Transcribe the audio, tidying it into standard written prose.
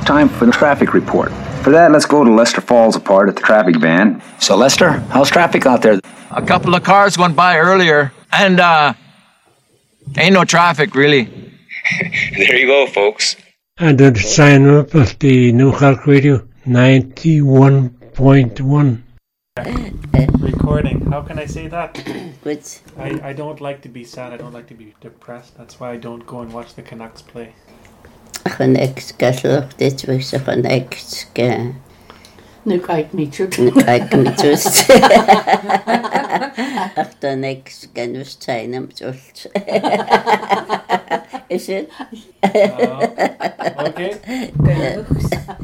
Time for the traffic report. For that, let's go to Lester Falls Apart at the traffic van. So, Lester, how's traffic out there? A couple of cars went by earlier, and ain't no traffic, really. There you go, folks. And the sign up of the New Cork Radio 91.1. Recording. How can I say that? Good. I don't like to be sad. I don't like to be depressed. That's why I don't go and watch the Canucks play. Gaan ek skasloch dit wees gaan ek Nu kijk me terug. nu kyk met toest. Ach dan ek gaan dus zijn om toest. Is it? Okay. Genoeg.